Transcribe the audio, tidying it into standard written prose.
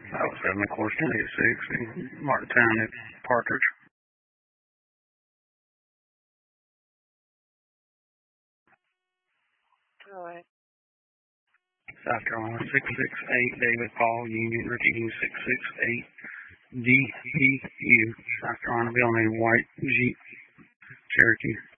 I was having a course 1086 in Martin Town at Partridge. All right. South Carolina 668 David Paul Union repeating 668 DEU South Carolina building white Jeep Cherokee.